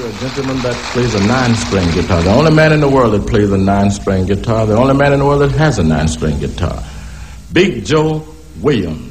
you a gentleman that plays a 9-string guitar. The only man in the world that plays a 9-string guitar. The only man in the world that has a 9-string guitar. Big Joe Williams.